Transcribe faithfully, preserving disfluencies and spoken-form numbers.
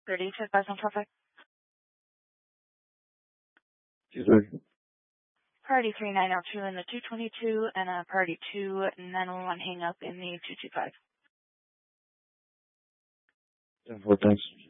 thirty to advise on traffic. Yes, sir. Priority three nine zero two in the two twenty-two and a priority two nine one one hang up in the two two five. ten four, thanks.